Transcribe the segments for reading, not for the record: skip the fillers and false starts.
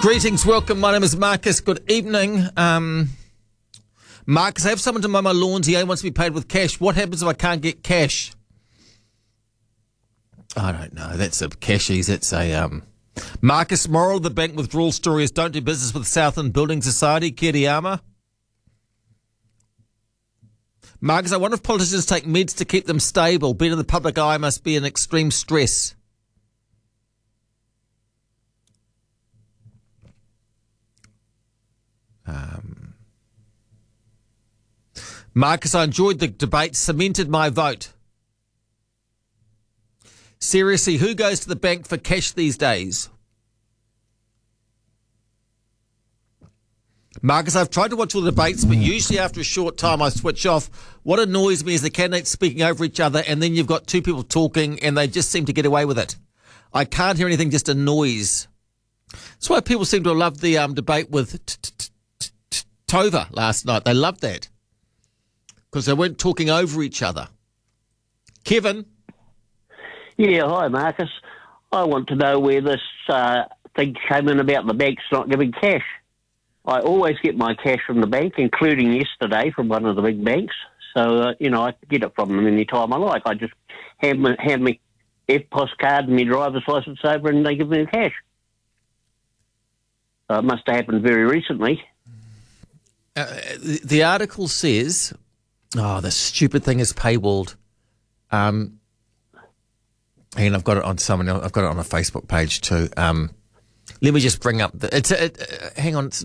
Greetings, welcome. My name is Marcus. Good evening. Marcus, I have someone to mow my lawns. He only wants to be paid with cash. What happens if I can't get cash? I don't know. That's a cashies. It's a Marcus Morrill. The bank withdrawal story is don't do business with Southland Building Society. Kiriyama. Marcus, I wonder if politicians take meds to keep them stable. Being in the public eye must be an extreme stress. Marcus, I enjoyed the debate, cemented my vote. Seriously, who goes to the bank for cash these days? Marcus, I've tried to watch all the debates, but usually after a short time I switch off. What annoys me is the candidates speaking over each other, and then you've got two people talking and they just seem to get away with it. I can't hear anything, just a noise. That's why people seem to have loved the debate with Tova last night. They loved that because they weren't talking over each other. Kevin? Yeah, hi, Marcus. I want to know where this thing came in about the banks not giving cash. I always get my cash from the bank, including yesterday from one of the big banks. So, I can get it from them any time I like. I just hand my EFTPOS card and my driver's licence over and they give me the cash. It must have happened very recently. The article says, the stupid thing is paywalled. And I've got it on someone else. I've got it on a Facebook page too. Let me just bring up hang on.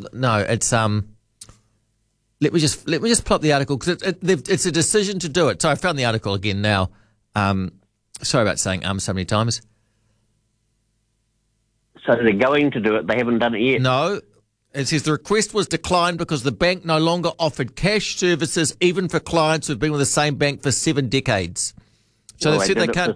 Let me just pull up the article because it's a decision to do it. So I found the article again now. Sorry about saying so many times. So they're going to do it. They haven't done it yet. No. It says the request was declined because the bank no longer offered cash services even for clients who have been with the same bank for 7 decades. So they've said they can't.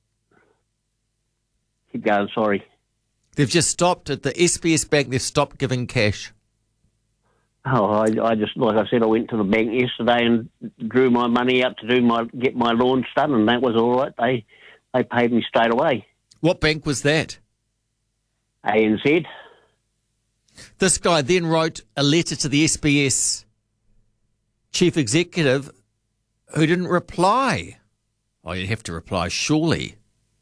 Keep going, sorry. They've just stopped at the SBS Bank. They've stopped giving cash. Oh, I just, like I said, I went to the bank yesterday and drew my money out to get my lawns done, and that was all right. They paid me straight away. What bank was that? ANZ. This guy then wrote a letter to the SBS chief executive who didn't reply. Oh, you'd have to reply, surely.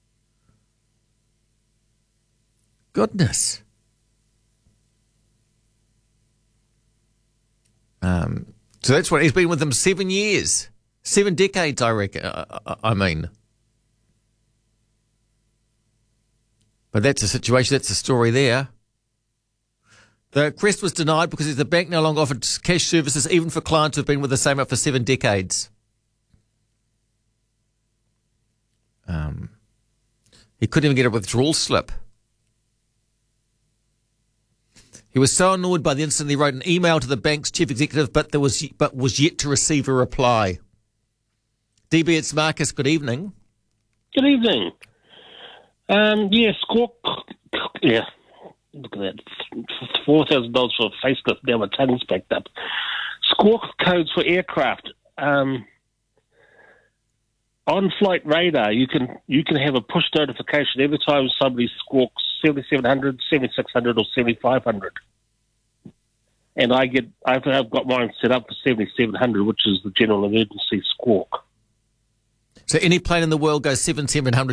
Goodness. So that's what he's been with them 7 years, 7 decades, I reckon. I mean, but that's the situation. That's the story there. The request was denied because the bank no longer offered cash services even for clients who've been with the same bank for 7 decades. He couldn't even get a withdrawal slip. He was so annoyed by the incident he wrote an email to the bank's chief executive, but was yet to receive a reply. DB, it's Marcus. Good evening. Good evening. Squawk. Yeah, look at that. $4,000 for a facelift. Now my tongue's backed up. Squawk codes for aircraft. On flight radar, you can have a push notification every time somebody squawks 7700, 7600 or 7500. And I've got mine set up for 7700, which is the general emergency squawk. So any plane in the world goes 7700